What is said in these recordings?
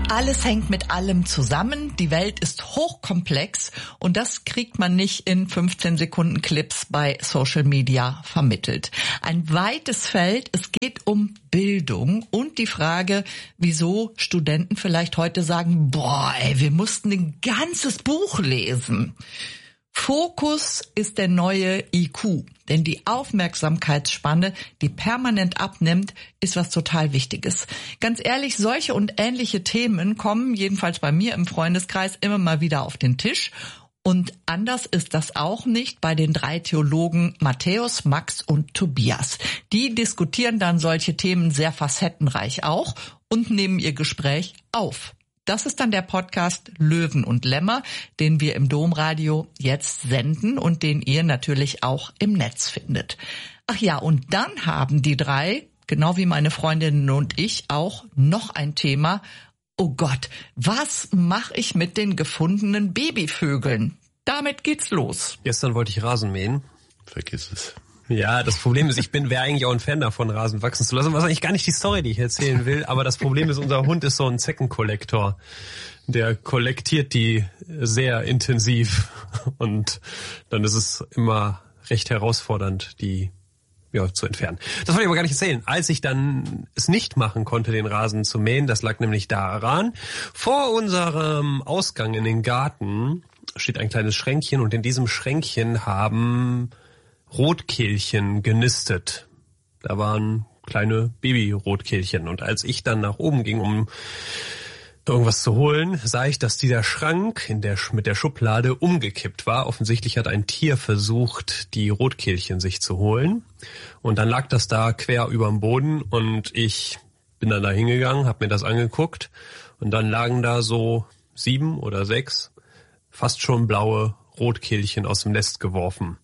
Alles hängt mit allem zusammen, die Welt ist hochkomplex und das kriegt man nicht in 15 Sekunden Clips bei Social Media vermittelt. Ein weites Feld, es geht um Bildung und die Frage, wieso Studenten vielleicht heute sagen, wir mussten ein ganzes Buch lesen. Fokus ist der neue IQ, denn die Aufmerksamkeitsspanne, die permanent abnimmt, ist was total Wichtiges. Ganz ehrlich, solche und ähnliche Themen kommen jedenfalls bei mir im Freundeskreis immer mal wieder auf den Tisch. Und anders ist das auch nicht bei den 3 Theologen Matthäus, Max und Tobias. Die diskutieren dann solche Themen sehr facettenreich auch und nehmen ihr Gespräch auf. Das ist dann der Podcast Löwen und Lämmer, den wir im Domradio jetzt senden und den ihr natürlich auch im Netz findet. Ach ja, und dann haben die 3, genau wie meine Freundinnen und ich, auch noch ein Thema. Oh Gott, was mache ich mit den gefundenen Babyvögeln? Damit geht's los. Gestern wollte ich Rasen mähen. Vergiss es. Ja, das Problem ist, wäre eigentlich auch ein Fan davon, Rasen wachsen zu lassen. Was eigentlich gar nicht die Story, die ich erzählen will. Aber das Problem ist, unser Hund ist so ein Zeckenkollektor. Der kollektiert die sehr intensiv. Und dann ist es immer recht herausfordernd, die zu entfernen. Das wollte ich aber gar nicht erzählen. Als ich dann es nicht machen konnte, den Rasen zu mähen, das lag nämlich daran, vor unserem Ausgang in den Garten steht ein kleines Schränkchen und in diesem Schränkchen haben Rotkehlchen genistet. Da waren kleine Baby-Rotkehlchen. Und als ich dann nach oben ging, um irgendwas zu holen, sah ich, dass dieser Schrank mit der Schublade umgekippt war. Offensichtlich hat ein Tier versucht, die Rotkehlchen sich zu holen. Und dann lag das da quer überm Boden und ich bin dann da hingegangen, habe mir das angeguckt und dann lagen da so 7 oder 6 fast schon blaue Rotkehlchen aus dem Nest geworfen.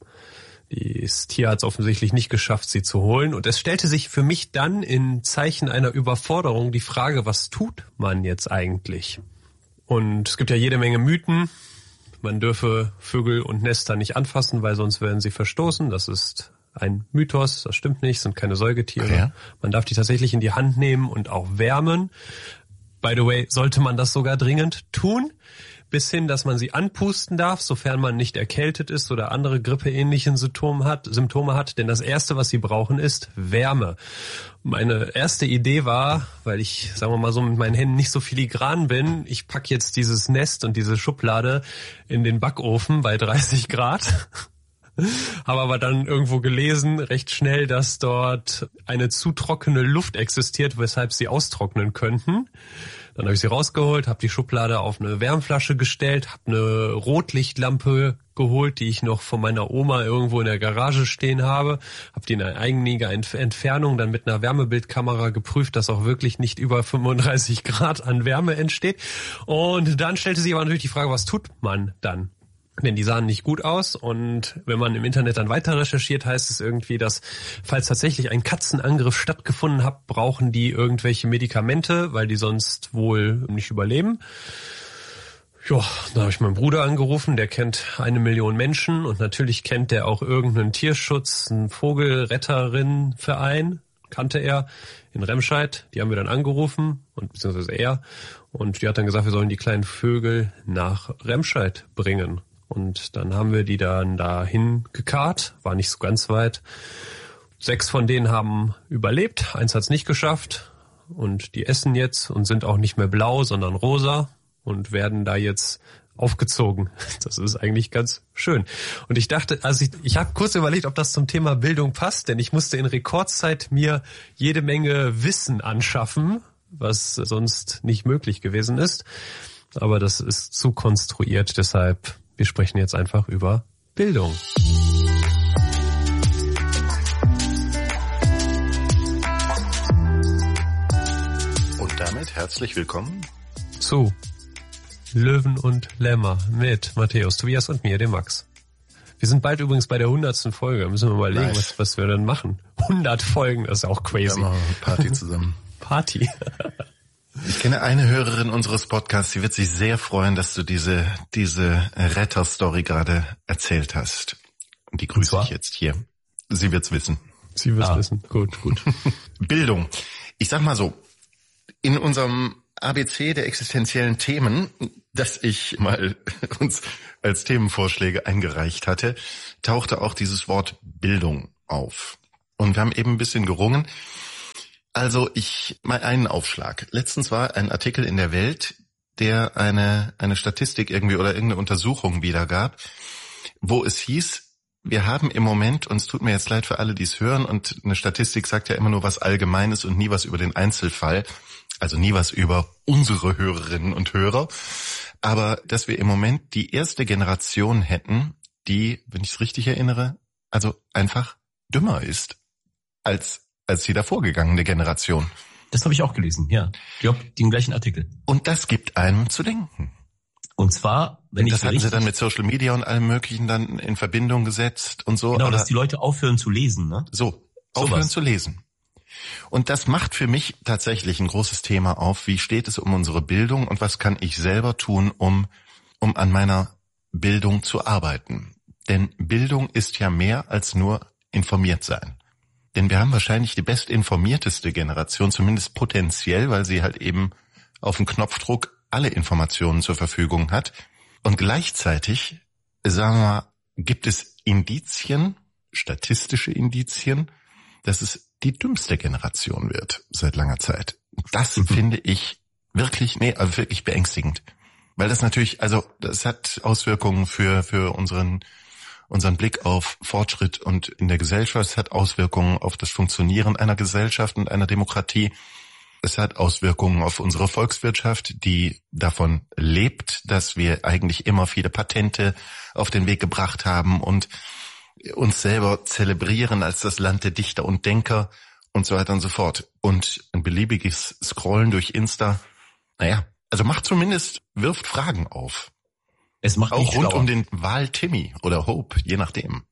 Das Tier hat es offensichtlich nicht geschafft, sie zu holen. Und es stellte sich für mich dann in Zeichen einer Überforderung die Frage, was tut man jetzt eigentlich? Und es gibt ja jede Menge Mythen. Man dürfe Vögel und Nester nicht anfassen, weil sonst werden sie verstoßen. Das ist ein Mythos, das stimmt nicht, sind keine Säugetiere. Ja. Man darf die tatsächlich in die Hand nehmen und auch wärmen. By the way, sollte man das sogar dringend tun. Bis hin, dass man sie anpusten darf, sofern man nicht erkältet ist oder andere grippeähnlichen Symptome hat. Denn das Erste, was sie brauchen, ist Wärme. Meine erste Idee war, weil ich, sagen wir mal so, mit meinen Händen nicht so filigran bin, ich packe jetzt dieses Nest und diese Schublade in den Backofen bei 30 Grad. Habe aber dann irgendwo gelesen, recht schnell, dass dort eine zu trockene Luft existiert, weshalb sie austrocknen könnten. Dann habe ich sie rausgeholt, habe die Schublade auf eine Wärmflasche gestellt, habe eine Rotlichtlampe geholt, die ich noch von meiner Oma irgendwo in der Garage stehen habe, habe die in einiger Entfernung dann mit einer Wärmebildkamera geprüft, dass auch wirklich nicht über 35 Grad an Wärme entsteht. Und dann stellte sich aber natürlich die Frage, was tut man dann? Denn die sahen nicht gut aus und wenn man im Internet dann weiter recherchiert, heißt es irgendwie, dass falls tatsächlich ein Katzenangriff stattgefunden hat, brauchen die irgendwelche Medikamente, weil die sonst wohl nicht überleben. Ja, da habe ich meinen Bruder angerufen, der kennt 1 Million Menschen und natürlich kennt der auch irgendeinen Tierschutz, einen Vogelretterinnenverein, kannte er in Remscheid. Die haben wir dann angerufen und beziehungsweise er und die hat dann gesagt, wir sollen die kleinen Vögel nach Remscheid bringen. Und dann haben wir die dann dahin gekarrt, war nicht so ganz weit. 6 von denen haben überlebt, 1 hat es nicht geschafft. Und die essen jetzt und sind auch nicht mehr blau, sondern rosa und werden da jetzt aufgezogen. Das ist eigentlich ganz schön. Und ich dachte, ich habe kurz überlegt, ob das zum Thema Bildung passt, denn ich musste in Rekordzeit mir jede Menge Wissen anschaffen, was sonst nicht möglich gewesen ist. Aber das ist zu konstruiert, deshalb wir sprechen jetzt einfach über Bildung. Und damit herzlich willkommen zu Löwen und Lämmer mit Matthäus, Tobias und mir, dem Max. Wir sind bald übrigens bei der 100. Folge. Müssen wir mal überlegen, was wir dann machen. 100 Folgen, das ist auch crazy. Wir machen Party zusammen. Party. Ich kenne eine Hörerin unseres Podcasts, die wird sich sehr freuen, dass du diese Retter-Story gerade erzählt hast. Und die grüße ich jetzt hier. Sie wird's wissen. Sie wird's wissen. Gut. Bildung. Ich sag mal so, in unserem ABC der existenziellen Themen, das ich mal uns als Themenvorschläge eingereicht hatte, tauchte auch dieses Wort Bildung auf. Und wir haben eben ein bisschen gerungen. Also mal einen Aufschlag. Letztens war ein Artikel in der Welt, der eine Statistik irgendwie oder irgendeine Untersuchung wiedergab, wo es hieß, wir haben im Moment, und es tut mir jetzt leid für alle, die es hören, und eine Statistik sagt ja immer nur was Allgemeines und nie was über den Einzelfall, also nie was über unsere Hörerinnen und Hörer, aber dass wir im Moment die erste Generation hätten, die, wenn ich es richtig erinnere, also einfach dümmer ist als die davorgegangene Generation. Das habe ich auch gelesen, ja. Ich glaube, den gleichen Artikel. Und das gibt einem zu denken. Und zwar, das hatten sie dann mit Social Media und allem Möglichen dann in Verbindung gesetzt und so. Genau, dass die Leute aufhören zu lesen, ne? Aufhören zu lesen. Und das macht für mich tatsächlich ein großes Thema auf. Wie steht es um unsere Bildung und was kann ich selber tun, um an meiner Bildung zu arbeiten? Denn Bildung ist ja mehr als nur informiert sein. Denn wir haben wahrscheinlich die bestinformierteste Generation, zumindest potenziell, weil sie halt eben auf den Knopfdruck alle Informationen zur Verfügung hat. Und gleichzeitig, sagen wir mal, gibt es Indizien, statistische Indizien, dass es die dümmste Generation wird seit langer Zeit. Das finde ich wirklich beängstigend. Weil das natürlich, also das hat Auswirkungen für unseren Blick auf Fortschritt und in der Gesellschaft. Es hat Auswirkungen auf das Funktionieren einer Gesellschaft und einer Demokratie. Es hat Auswirkungen auf unsere Volkswirtschaft, die davon lebt, dass wir eigentlich immer viele Patente auf den Weg gebracht haben und uns selber zelebrieren als das Land der Dichter und Denker und so weiter und so fort. Und ein beliebiges Scrollen durch Insta, also wirft Fragen auf. Es macht auch rund um den Wahl-Timmy oder Hope, je nachdem.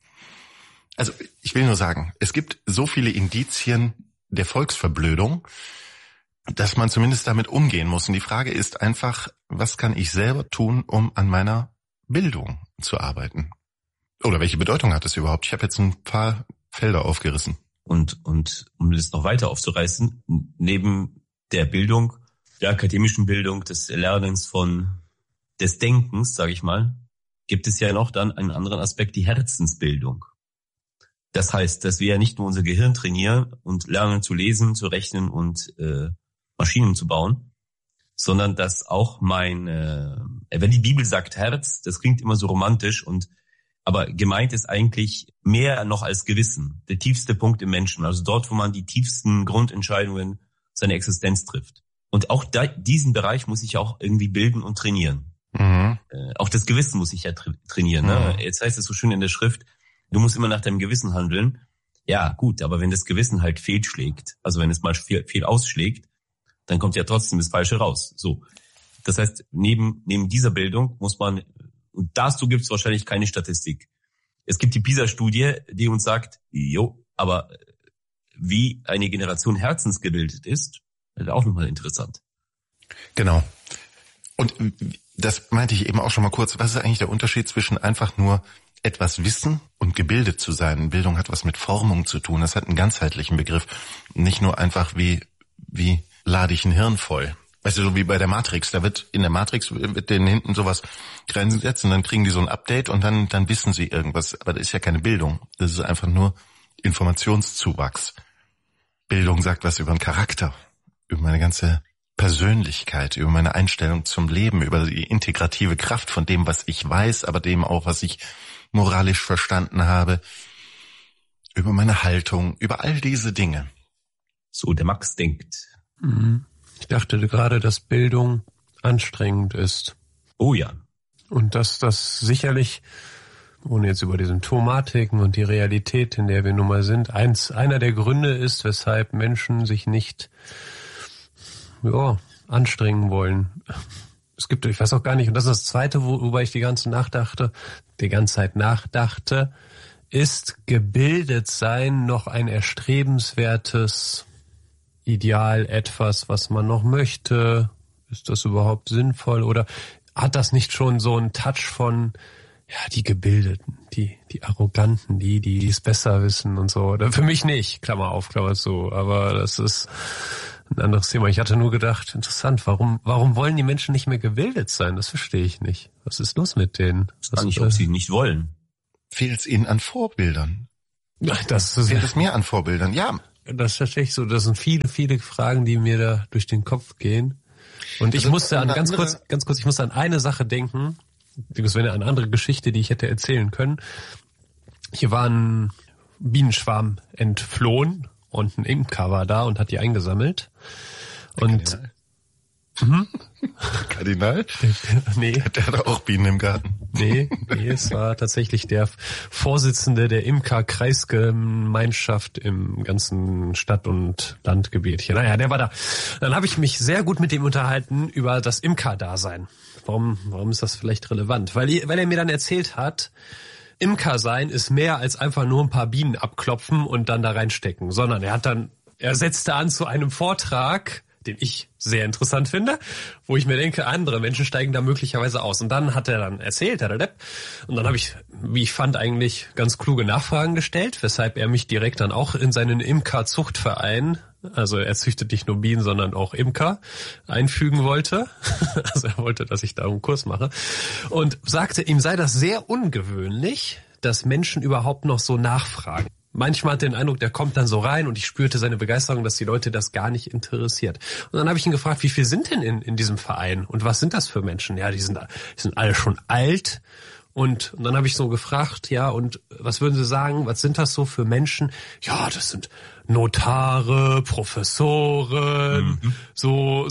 Also ich will nur sagen, es gibt so viele Indizien der Volksverblödung, dass man zumindest damit umgehen muss. Und die Frage ist einfach, was kann ich selber tun, um an meiner Bildung zu arbeiten? Oder welche Bedeutung hat es überhaupt? Ich habe jetzt ein paar Felder aufgerissen. Und um das noch weiter aufzureißen, neben der Bildung, der akademischen Bildung, des Lernens des Denkens, sage ich mal, gibt es ja noch dann einen anderen Aspekt, die Herzensbildung. Das heißt, dass wir ja nicht nur unser Gehirn trainieren und lernen zu lesen, zu rechnen und Maschinen zu bauen, sondern dass auch wenn die Bibel sagt Herz, das klingt immer so romantisch aber gemeint ist eigentlich mehr noch als Gewissen, der tiefste Punkt im Menschen, also dort, wo man die tiefsten Grundentscheidungen seiner Existenz trifft. Und auch diesen Bereich muss ich auch irgendwie bilden und trainieren. Mhm. Auch das Gewissen muss ich ja trainieren. Mhm. Ne? Jetzt heißt es so schön in der Schrift, du musst immer nach deinem Gewissen handeln. Ja, gut, aber wenn das Gewissen halt fehlschlägt, also wenn es mal viel ausschlägt, dann kommt ja trotzdem das Falsche raus. So, das heißt, neben dieser Bildung muss man, und dazu gibt es wahrscheinlich keine Statistik. Es gibt die PISA-Studie, die uns sagt, aber wie eine Generation herzensgebildet ist, ist auch nochmal interessant. Genau. Und das meinte ich eben auch schon mal kurz. Was ist eigentlich der Unterschied zwischen einfach nur etwas wissen und gebildet zu sein? Bildung hat was mit Formung zu tun. Das hat einen ganzheitlichen Begriff. Nicht nur einfach wie lade ich ein Hirn voll. Weißt du, so wie bei der Matrix. In der Matrix wird denen hinten sowas reingesetzt und dann kriegen die so ein Update und dann wissen sie irgendwas. Aber das ist ja keine Bildung. Das ist einfach nur Informationszuwachs. Bildung sagt was über den Charakter, über meine ganze Persönlichkeit, über meine Einstellung zum Leben, über die integrative Kraft von dem, was ich weiß, aber dem auch, was ich moralisch verstanden habe, über meine Haltung, über all diese Dinge. So, der Max denkt. Ich dachte gerade, dass Bildung anstrengend ist. Oh ja. Und dass das sicherlich, ohne jetzt über die Symptomatiken und die Realität, in der wir nun mal sind, einer der Gründe ist, weshalb Menschen sich nicht anstrengen wollen. Es gibt, ich weiß auch gar nicht, und das ist das Zweite, wobei ich die ganze Zeit nachdachte, ist gebildet sein noch ein erstrebenswertes Ideal, etwas, was man noch möchte? Ist das überhaupt sinnvoll? Oder hat das nicht schon so einen Touch von, die Gebildeten, die Arroganten, die es besser wissen und so? Oder für mich nicht, Klammer auf, Klammer zu. Aber das ist, ein anderes Thema. Ich hatte nur gedacht, interessant, warum wollen die Menschen nicht mehr gebildet sein? Das verstehe ich nicht. Was ist los mit denen? Ich weiß nicht, ob sie nicht wollen. Fehlt es ihnen an Vorbildern? Fehlt es mir an Vorbildern? Ja. Das ist tatsächlich so. Das sind viele, viele Fragen, die mir da durch den Kopf gehen. Und ich musste an ganz kurz, ich musste an eine Sache denken. Das wäre eine andere Geschichte, die ich hätte erzählen können. Hier war ein Bienenschwarm entflohen und ein Imker war da und hat die eingesammelt. Und Kardinal? Nee. Der hatte auch Bienen im Garten. Nee, es war tatsächlich der Vorsitzende der Imker-Kreisgemeinschaft im ganzen Stadt- und Landgebiet hier. Naja, der war da. Dann habe ich mich sehr gut mit dem unterhalten über das Imker-Dasein. Warum ist das vielleicht relevant? Weil er mir dann erzählt hat, Imker sein ist mehr als einfach nur ein paar Bienen abklopfen und dann da reinstecken, sondern er setzte an zu einem Vortrag, den ich sehr interessant finde, wo ich mir denke, andere Menschen steigen da möglicherweise aus. Und dann hat er dann erzählt, und dann habe ich, wie ich fand, eigentlich ganz kluge Nachfragen gestellt, weshalb er mich direkt dann auch in seinen Imker-Zuchtverein, also er züchtet nicht nur Bienen, sondern auch Imker, einfügen wollte. Also er wollte, dass ich da einen Kurs mache. Und sagte, ihm sei das sehr ungewöhnlich, dass Menschen überhaupt noch so nachfragen. Manchmal hatte ich den Eindruck, der kommt dann so rein und ich spürte seine Begeisterung, dass die Leute das gar nicht interessiert. Und dann habe ich ihn gefragt, wie viel sind denn in diesem Verein und was sind das für Menschen? Ja, die sind alle schon alt. Und dann habe ich so gefragt, ja, und was würden Sie sagen, was sind das so für Menschen? Ja, das sind Notare, Professoren, so,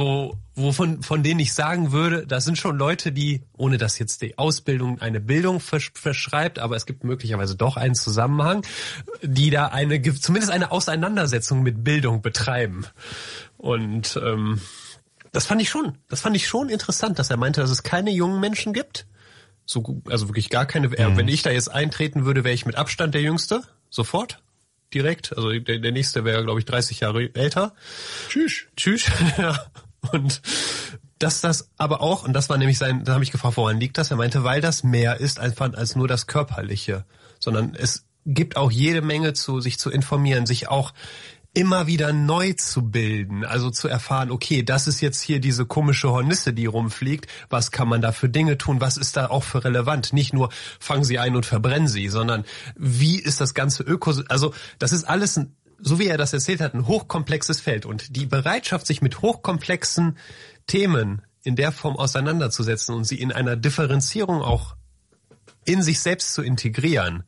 von denen ich sagen würde, das sind schon Leute, die, ohne dass jetzt die Ausbildung eine Bildung verschreibt, aber es gibt möglicherweise doch einen Zusammenhang, die da zumindest eine Auseinandersetzung mit Bildung betreiben. Und das fand ich schon interessant, dass er meinte, dass es keine jungen Menschen gibt. Also wirklich gar keine. Wenn ich da jetzt eintreten würde, wäre ich mit Abstand der Jüngste. Sofort. Direkt. Also der nächste wäre, glaube ich, 30 Jahre älter. Tschüss. Ja. Und dass das aber auch, und das war nämlich da habe ich gefragt, woran liegt das? Er meinte, weil das mehr ist einfach als nur das Körperliche. Sondern es gibt auch jede Menge sich zu informieren, sich auch immer wieder neu zu bilden, also zu erfahren, okay, das ist jetzt hier diese komische Hornisse, die rumfliegt, was kann man da für Dinge tun, was ist da auch für relevant, nicht nur fangen sie ein und verbrennen sie, sondern wie ist das ganze Ökosystem, also das ist alles, so wie er das erzählt hat, ein hochkomplexes Feld und die Bereitschaft, sich mit hochkomplexen Themen in der Form auseinanderzusetzen und sie in einer Differenzierung auch in sich selbst zu integrieren,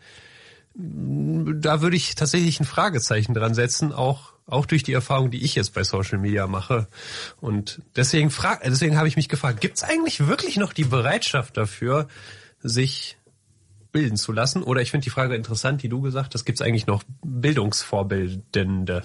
da würde ich tatsächlich ein Fragezeichen dran setzen, auch durch die Erfahrung, die ich jetzt bei Social Media mache. Und deswegen habe ich mich gefragt, gibt es eigentlich wirklich noch die Bereitschaft dafür, sich bilden zu lassen? Oder ich finde die Frage interessant, die du gesagt hast, gibt es eigentlich noch Bildungsvorbilder?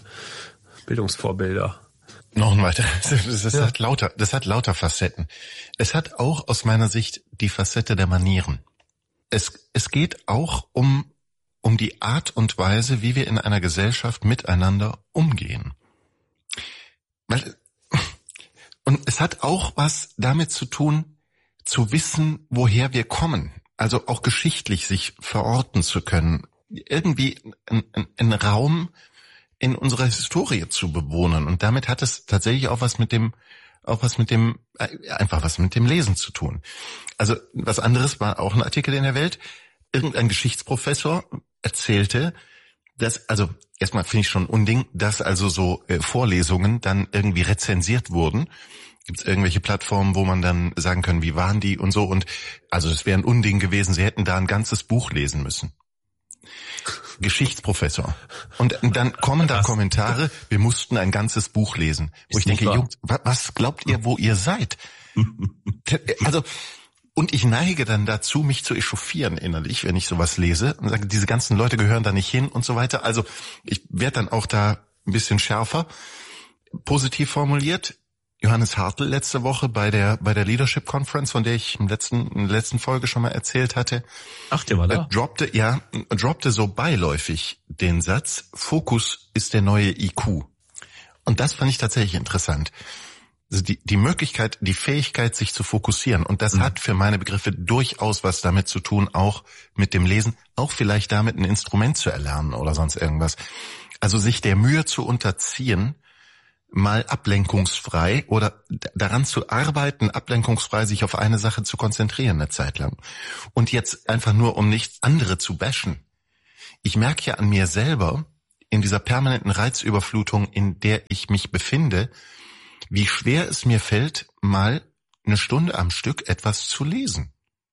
Noch ein weiter. Das hat lauter Facetten. Es hat auch aus meiner Sicht die Facette der Manieren. Es geht auch um die Art und Weise, wie wir in einer Gesellschaft miteinander umgehen. Und es hat auch was damit zu tun, zu wissen, woher wir kommen. Also auch geschichtlich sich verorten zu können. Irgendwie einen Raum in unserer Historie zu bewohnen. Und damit hat es tatsächlich auch was mit dem Lesen zu tun. Also was anderes war auch ein Artikel in der Welt. Irgendein Geschichtsprofessor erzählte, dass, also erstmal finde ich schon ein Unding, dass also so Vorlesungen dann irgendwie rezensiert wurden. Gibt es irgendwelche Plattformen, wo man dann sagen kann, wie waren die und so. Und also es wäre ein Unding gewesen, sie hätten da ein ganzes Buch lesen müssen. Geschichtsprofessor. Und dann kommen da Kommentare, wir mussten ein ganzes Buch lesen. Wo ich denke, Jungs, was glaubt ihr, wo ihr seid? Also, und ich neige dann dazu, mich zu echauffieren innerlich, wenn ich sowas lese und sage, diese ganzen Leute gehören da nicht hin und so weiter. Also ich werde dann auch da ein bisschen schärfer. Positiv formuliert, Johannes Hartl letzte Woche bei der Leadership Conference, von der ich in der letzten Folge schon mal erzählt hatte. Ach, der war da. Droppte so beiläufig den Satz, Fokus ist der neue IQ. Und das fand ich tatsächlich interessant. Also die Möglichkeit, die Fähigkeit, sich zu fokussieren. Und das hat für meine Begriffe durchaus was damit zu tun, auch mit dem Lesen, auch vielleicht damit ein Instrument zu erlernen oder sonst irgendwas. Also sich der Mühe zu unterziehen, mal ablenkungsfrei oder daran zu arbeiten, ablenkungsfrei sich auf eine Sache zu konzentrieren eine Zeit lang. Und jetzt einfach nur, um nichts andere zu bashen. Ich merke ja an mir selber, in dieser permanenten Reizüberflutung, in der ich mich befinde, wie schwer es mir fällt, mal eine Stunde am Stück etwas zu lesen.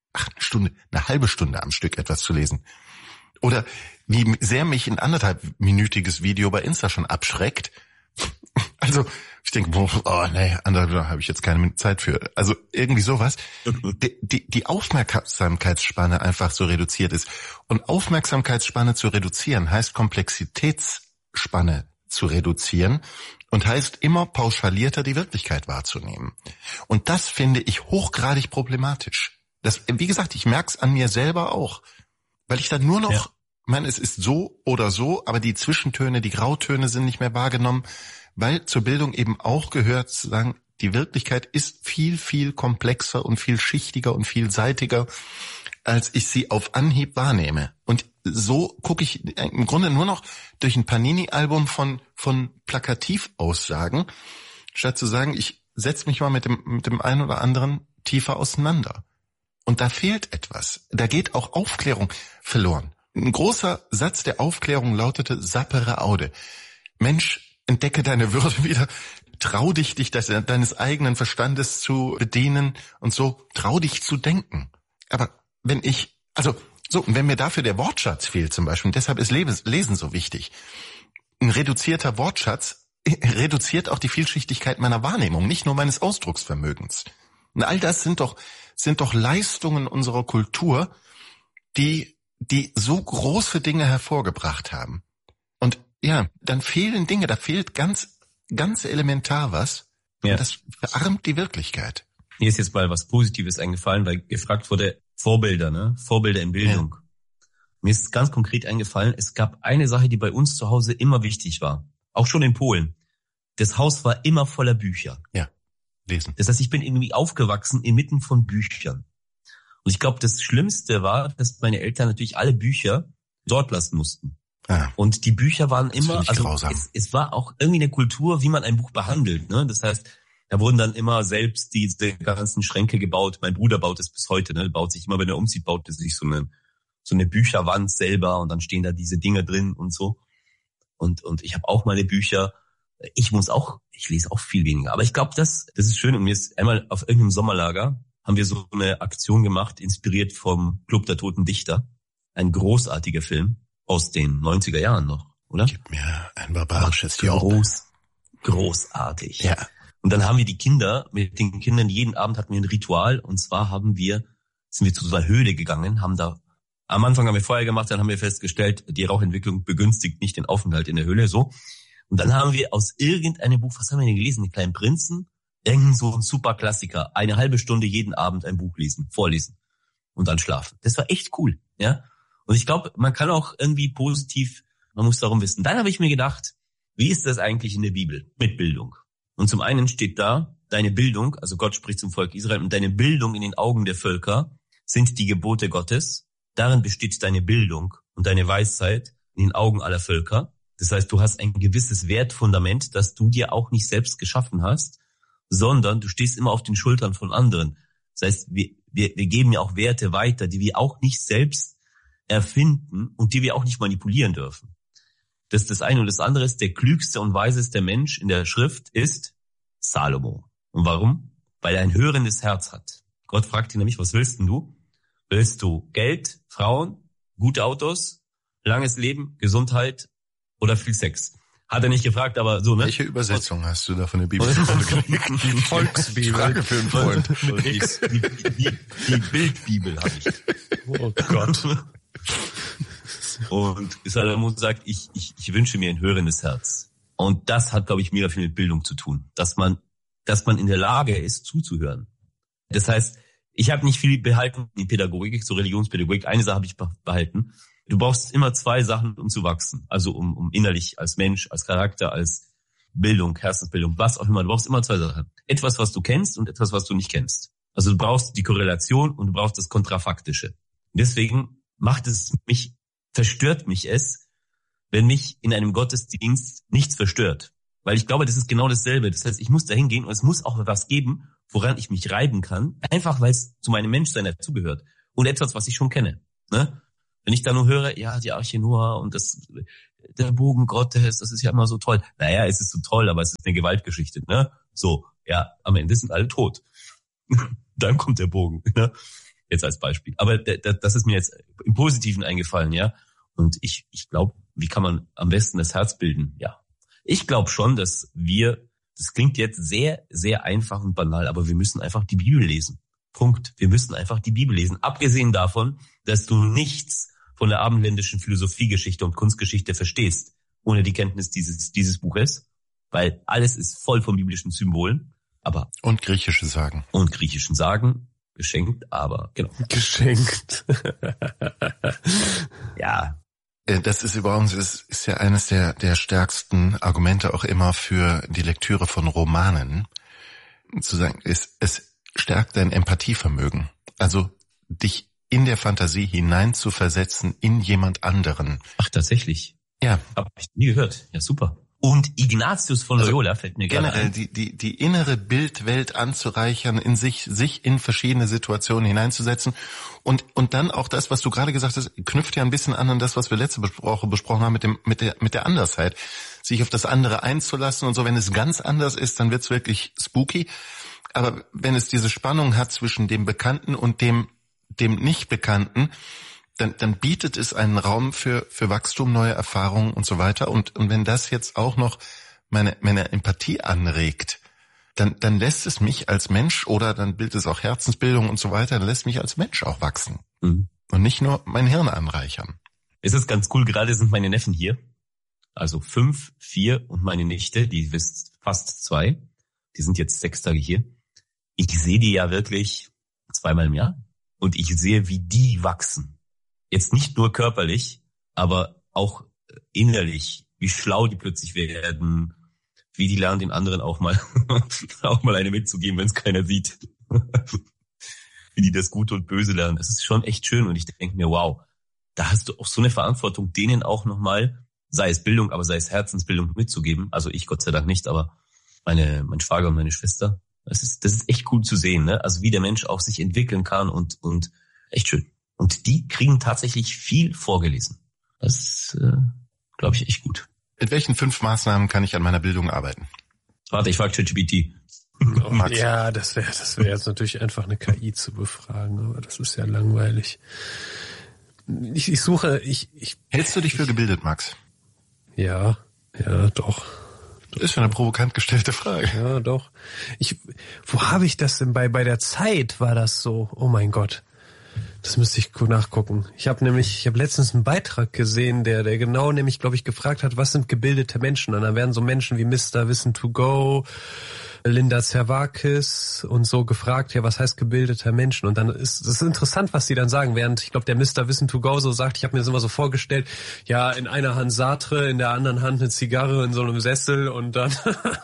Eine halbe Stunde am Stück etwas zu lesen. Oder wie sehr mich ein 1,5-minütiges Video bei Insta schon abschreckt. Also ich denke, da habe ich jetzt keine Zeit für. Also irgendwie sowas. Die Aufmerksamkeitsspanne einfach so reduziert ist. Und Aufmerksamkeitsspanne zu reduzieren heißt Komplexitätsspanne zu reduzieren und heißt immer pauschalierter die Wirklichkeit wahrzunehmen. Und das finde ich hochgradig problematisch. Das, wie gesagt, ich merke es an mir selber auch. Weil ich dann nur noch, ich meine, es ist so oder so, aber die Zwischentöne, die Grautöne sind nicht mehr wahrgenommen, weil zur Bildung eben auch gehört zu sagen, die Wirklichkeit ist viel, viel komplexer und viel schichtiger und vielseitiger, als ich sie auf Anhieb wahrnehme. Und so gucke ich im Grunde nur noch durch ein Panini-Album von Plakativaussagen, statt zu sagen, ich setze mich mal mit dem einen oder anderen tiefer auseinander. Und da fehlt etwas. Da geht auch Aufklärung verloren. Ein großer Satz der Aufklärung lautete Sapere aude. Mensch, entdecke deine Würde wieder. Trau dich deines eigenen Verstandes zu bedienen und so. Trau dich zu denken. Aber wenn mir dafür der Wortschatz fehlt zum Beispiel, und deshalb ist Lesen so wichtig. Ein reduzierter Wortschatz reduziert auch die Vielschichtigkeit meiner Wahrnehmung, nicht nur meines Ausdrucksvermögens. Und all das sind doch Leistungen unserer Kultur, die so große Dinge hervorgebracht haben. Und ja, dann fehlen Dinge, da fehlt ganz, ganz elementar was. Ja. Und das verarmt die Wirklichkeit. Mir ist jetzt mal was Positives eingefallen, weil gefragt wurde, Vorbilder in Bildung. Ja. Mir ist ganz konkret eingefallen, es gab eine Sache, die bei uns zu Hause immer wichtig war. Auch schon in Polen. Das Haus war immer voller Bücher. Ja. Lesen. Das heißt, ich bin irgendwie aufgewachsen inmitten von Büchern. Und ich glaube, das Schlimmste war, dass meine Eltern natürlich alle Bücher dort lassen mussten. Ja. Und die Bücher waren immer, es war auch irgendwie eine Kultur, wie man ein Buch behandelt. Ne? Das heißt, da wurden dann immer selbst diese ganzen Schränke gebaut. Mein Bruder baut es bis heute. Ne? Baut sich immer, wenn er umzieht, baut er sich so eine Bücherwand selber und dann stehen da diese Dinge drin und so. Und ich habe auch meine Bücher. Ich lese auch viel weniger. Aber ich glaube, das ist schön. Und mir ist einmal auf irgendeinem Sommerlager haben wir so eine Aktion gemacht, inspiriert vom Club der Toten Dichter. Ein großartiger Film aus den 90er Jahren noch, oder? Gib mir ein barbarisches Großartig. Ja. Und dann haben wir mit den Kindern, jeden Abend hatten wir ein Ritual. Und zwar sind wir zu so einer Höhle gegangen, am Anfang haben wir Feuer gemacht, dann haben wir festgestellt, die Rauchentwicklung begünstigt nicht den Aufenthalt in der Höhle, so. Und dann haben wir aus irgendeinem Buch, was haben wir denn gelesen? Den kleinen Prinzen? Irgend so ein super Klassiker. Eine halbe Stunde jeden Abend ein Buch vorlesen und dann schlafen. Das war echt cool, ja. Und ich glaube, man kann auch irgendwie man muss darum wissen. Dann habe ich mir gedacht, wie ist das eigentlich in der Bibel mit Bildung? Und zum einen steht da, deine Bildung, also Gott spricht zum Volk Israel, und deine Bildung in den Augen der Völker sind die Gebote Gottes. Darin besteht deine Bildung und deine Weisheit in den Augen aller Völker. Das heißt, du hast ein gewisses Wertfundament, das du dir auch nicht selbst geschaffen hast, sondern du stehst immer auf den Schultern von anderen. Das heißt, wir geben ja auch Werte weiter, die wir auch nicht selbst erfinden und die wir auch nicht manipulieren dürfen. Das ist das eine. Und das andere ist, der klügste und weiseste Mensch in der Schrift ist Salomo. Und warum? Weil er ein hörendes Herz hat. Gott fragt ihn nämlich, was willst denn du? Willst du Geld, Frauen, gute Autos, langes Leben, Gesundheit oder viel Sex? Hat er nicht gefragt, aber so, ne? Welche Übersetzung hast du da von der Bibel gekriegt? Die Volksbibel. Frage für einen Freund. Die Bildbibel habe ich. Oh Gott. Und Salomo sagt, ich wünsche mir ein hörendes Herz. Und das hat, glaube ich, mega viel mit Bildung zu tun. Dass man in der Lage ist, zuzuhören. Das heißt, ich habe nicht viel behalten in Pädagogik, so Religionspädagogik. Eine Sache habe ich behalten. Du brauchst immer zwei Sachen, um zu wachsen. Also um innerlich, als Mensch, als Charakter, als Bildung, Herzensbildung, was auch immer. Du brauchst immer zwei Sachen. Etwas, was du kennst und etwas, was du nicht kennst. Also du brauchst die Korrelation und du brauchst das Kontrafaktische. Deswegen verstört mich es, wenn mich in einem Gottesdienst nichts verstört. Weil ich glaube, das ist genau dasselbe. Das heißt, ich muss da hingehen und es muss auch was geben, woran ich mich reiben kann. Einfach, weil es zu meinem Menschsein dazugehört. Und etwas, was ich schon kenne. Ne? Wenn ich da nur höre, ja, die Arche Noah und der Bogen Gottes, das ist ja immer so toll. Naja, es ist so toll, aber es ist eine Gewaltgeschichte. Ne? So, ja, am Ende sind alle tot. Dann kommt der Bogen. Ne? Jetzt als Beispiel. Aber das ist mir jetzt im Positiven eingefallen, ja. Und ich glaube, wie kann man am besten das Herz bilden? Ja. Ich glaube schon, dass das klingt jetzt sehr, sehr einfach und banal, aber wir müssen einfach die Bibel lesen. Punkt. Wir müssen einfach die Bibel lesen. Abgesehen davon, dass du nichts von der abendländischen Philosophiegeschichte und Kunstgeschichte verstehst, ohne die Kenntnis dieses Buches, weil alles ist voll von biblischen Symbolen, aber. Und griechische Sagen. Und griechischen Sagen. Geschenkt, aber genau. Geschenkt. Ja. Das ist übrigens ist ja eines der stärksten Argumente auch immer für die Lektüre von Romanen. Zu sagen, es stärkt dein Empathievermögen. Also dich in der Fantasie hinein zu versetzen in jemand anderen. Ach, tatsächlich? Ja. Hab ich nie gehört. Ja, super. Und Ignatius von Loyola fällt mir gerade generell ein. Die innere Bildwelt anzureichern, in sich in verschiedene Situationen hineinzusetzen und dann auch das, was du gerade gesagt hast, knüpft ja ein bisschen an das, was wir letzte Woche besprochen haben mit der Andersheit, sich auf das andere einzulassen und so. Wenn es ganz anders ist, dann wird's wirklich spooky. Aber wenn es diese Spannung hat zwischen dem Bekannten und dem Nicht-Bekannten, dann bietet es einen Raum für Wachstum, neue Erfahrungen und so weiter. Und wenn das jetzt auch noch meine Empathie anregt, dann lässt es mich als Mensch, oder dann bildet es auch Herzensbildung und so weiter, dann lässt mich als Mensch auch wachsen. Mhm. Und nicht nur mein Hirn anreichern. Es ist ganz cool, gerade sind meine Neffen hier. Also 5, 4 und meine Nichte, die ist fast 2. Die sind jetzt 6 Tage hier. Ich sehe die ja wirklich 2-mal im Jahr. Und ich sehe, wie die wachsen. Jetzt nicht nur körperlich, aber auch innerlich, wie schlau die plötzlich werden, wie die lernen, den anderen auch mal eine mitzugeben, wenn es keiner sieht. Wie die das Gute und Böse lernen. Das ist schon echt schön und ich denke mir, wow, da hast du auch so eine Verantwortung, denen auch nochmal, sei es Bildung, aber sei es Herzensbildung mitzugeben. Also ich Gott sei Dank nicht, aber mein Schwager und meine Schwester. Das ist echt cool zu sehen, ne? Also wie der Mensch auch sich entwickeln kann und echt schön. Und die kriegen tatsächlich viel vorgelesen. Das ist, glaube ich, echt gut. Mit welchen 5 Maßnahmen kann ich an meiner Bildung arbeiten? Warte, ich frage ChatGPT. Ja, das wäre jetzt natürlich einfach eine KI zu befragen, aber das ist ja langweilig. Ich suche. Hältst du dich für gebildet, Max? Ja, doch. Das ist ja eine provokant gestellte Frage. Ja, doch. Wo habe ich das denn bei der Zeit war das so? Oh mein Gott. Das müsste ich nachgucken. Ich habe letztens einen Beitrag gesehen, der genau nämlich, glaube ich, gefragt hat, was sind gebildete Menschen? Und dann werden so Menschen wie Mr. Wissen to Go, Linda Zervakis und so gefragt, ja, was heißt gebildeter Menschen? Und dann ist es interessant, was die dann sagen, während, ich glaube, der Mr. Wissen to Go so sagt, ich habe mir das immer so vorgestellt, ja, in einer Hand Sartre, in der anderen Hand eine Zigarre in so einem Sessel und dann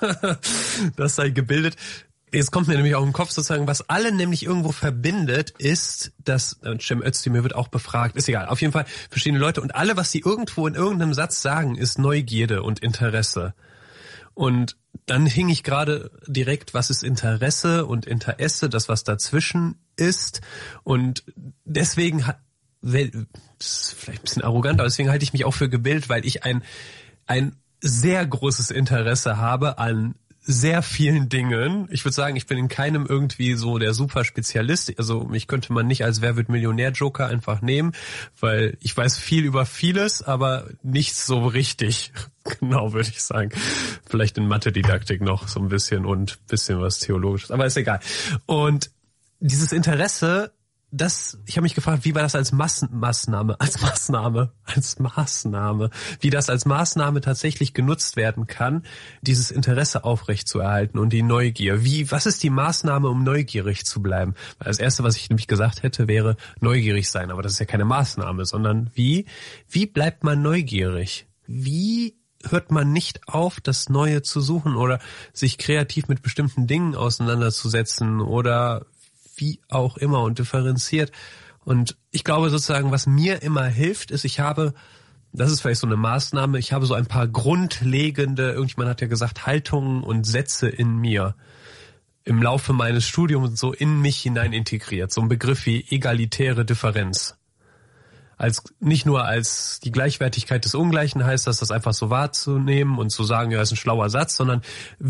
das sei gebildet. Jetzt kommt mir nämlich auch im Kopf sozusagen, was alle nämlich irgendwo verbindet, ist, dass Cem Özdemir wird auch befragt, ist egal, auf jeden Fall verschiedene Leute und alle, was sie irgendwo in irgendeinem Satz sagen, ist Neugierde und Interesse. Und dann hing ich gerade direkt, was ist Interesse und Interesse, das was dazwischen ist. Und deswegen, das ist vielleicht ein bisschen arrogant, aber deswegen halte ich mich auch für gebildet, weil ich ein sehr großes Interesse habe an sehr vielen Dingen. Ich würde sagen, ich bin in keinem irgendwie so der Superspezialist. Also mich könnte man nicht als Wer wird Millionär-Joker einfach nehmen, weil ich weiß viel über vieles, aber nichts so richtig. Genau, würde ich sagen. Vielleicht in Mathe-Didaktik noch so ein bisschen und bisschen was Theologisches, aber ist egal. Und dieses Interesse, ich habe mich gefragt, wie war das als Maßnahme, wie das als Maßnahme tatsächlich genutzt werden kann, dieses Interesse aufrechtzuerhalten und die Neugier. Was ist die Maßnahme, um neugierig zu bleiben? Weil das Erste, was ich nämlich gesagt hätte, wäre neugierig sein, aber das ist ja keine Maßnahme, sondern wie bleibt man neugierig? Wie hört man nicht auf, das Neue zu suchen oder sich kreativ mit bestimmten Dingen auseinanderzusetzen oder wie auch immer und differenziert. Und ich glaube sozusagen, was mir immer hilft, ist, ich habe das ist vielleicht so eine Maßnahme, ich habe so ein paar grundlegende, irgendjemand hat ja gesagt, Haltungen und Sätze in mir im Laufe meines Studiums so in mich hinein integriert. So ein Begriff wie egalitäre Differenz. Nicht nur als die Gleichwertigkeit des Ungleichen heißt das einfach so wahrzunehmen und zu sagen, ja, ist ein schlauer Satz, sondern